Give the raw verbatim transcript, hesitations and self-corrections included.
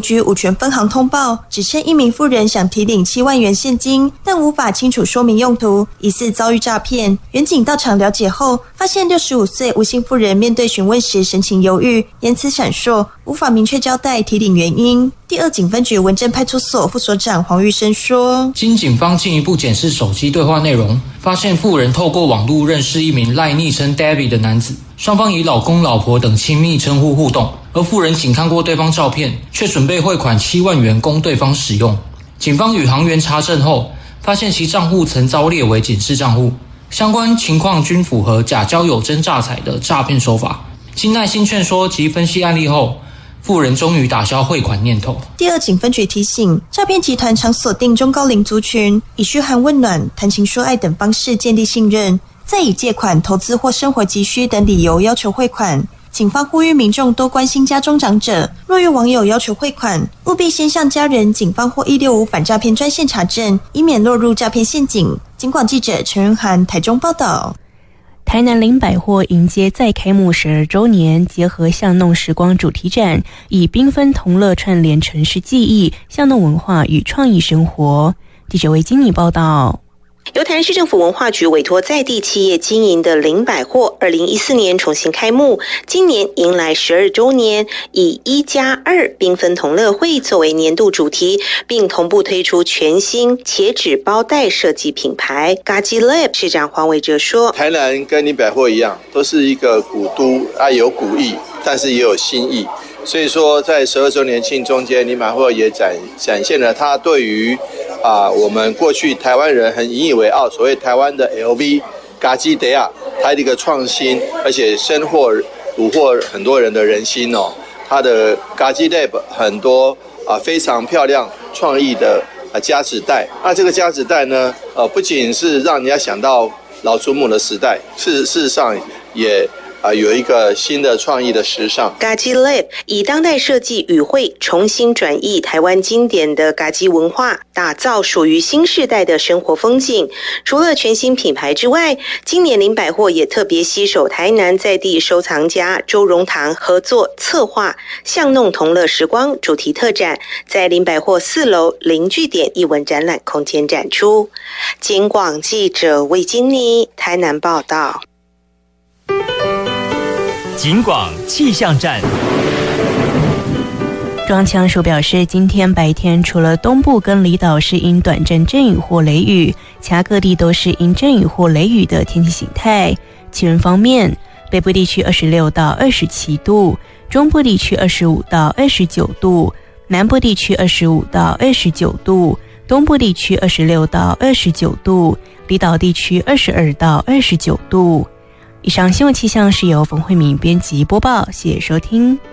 局五权分行通报，只剩一名妇人想提领七万元现金，但无法清楚说明用途，疑似遭遇诈骗。员警到场了解后，发现六十五岁吴姓妇人面对询问时神情犹豫，言辞闪烁，无法明确交代提领原因。第二警分局文正派出所副所长黄玉生说， 经警方进一步检视手机对话内容，发现妇人透过网络认识一名赖昵称 David 的男子，双方以老公老婆等亲密称呼互动，而妇人仅看过对方照片，却准备汇款七万元供对方使用。警方与行员查证后，发现其账户曾遭列为警示账户，相关情况均符合假交友真诈财的诈骗手法。经耐心劝说及分析案例后，妇人终于打消汇款念头。 第二警分局提醒，诈骗集团常锁定中高龄族群，以嘘寒问暖、谈情说爱等方式建立信任，再以借款、投资或生活急需等理由要求汇款。警方呼吁民众多关心家中长者，若遇网友要求汇款，务必先向家人、警方或一六五反诈骗专线查证，以免落入诈骗陷阱。警广记者陈云涵台中报道。 台南林百货迎接再开幕十二周年，结合巷弄时光主题展，以缤纷同乐串联城市记忆、巷弄文化与创意生活。记者魏金妮报道。 由台南市政府文化局委托在地企业经营的林百货，二零一四年重新开幕，今年迎来十二周年，以一加二缤纷同乐会作为年度主题，并同步推出全新茄纸包袋设计品牌。嘎吉 Lab 市长黄伟哲说：“ 台南跟林百货一样，都是一个古都啊，有古意，但是也有新意。所以说，在十二周年庆中间，林百货也展展现了它对于啊，我们过去台湾人很引以为傲，所谓台湾的 L V 嘎吉德亚，它的一个创新，而且深获虏获很多人的人心哦。它的嘎吉 Lab 很多啊非常漂亮创意的啊夹子袋，那这个夹子袋呢，呃，不仅是让人家想到老祖母的时代，事事实上也。啊，有一个新的创意的时尚。 嘎吉 Lab 以当代设计语汇重新转译台湾经典的嘎吉文化，打造属于新世代的生活风景。除了全新品牌之外，今年林百货也特别携手台南在地收藏家周荣堂合作策划巷弄同乐时光主题特展，在林百货四楼零据点艺文展览空间展出。警广记者魏金妮台南报道。 警广气象站。 中央气象署表示，今天白天除了东部跟离岛是因短暂阵雨或雷雨，其他各地都是因阵雨或雷雨的天气形态。气温方面，北部地区二十六到二十七度，中部地区二十五到二十九度，南部地区二十五到二十九度，东部地区二十六到二十九度，离岛地区二十二到二十九度。以上新闻气象是由冯慧敏编辑播报，谢谢收听。